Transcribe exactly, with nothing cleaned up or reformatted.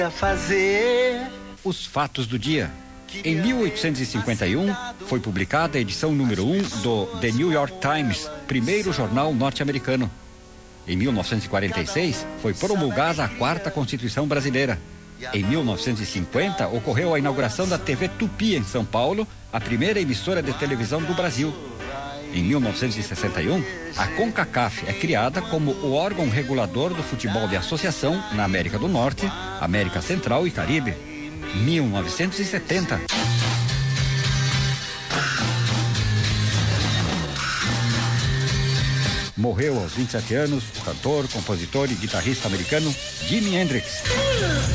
fazer os fatos do dia. Em mil oitocentos e cinquenta e um, foi publicada a edição número um do The New York Times, primeiro jornal norte-americano. Em mil novecentos e quarenta e seis, foi promulgada a quarta Constituição brasileira. Em mil novecentos e cinquenta, ocorreu a inauguração da T V Tupi em São Paulo, a primeira emissora de televisão do Brasil. Em mil novecentos e sessenta e um, a CONCACAF é criada como o órgão regulador do futebol de associação na América do Norte, América Central e Caribe. mil novecentos e setenta. Morreu aos vinte e sete anos o cantor, compositor e guitarrista americano Jimi Hendrix.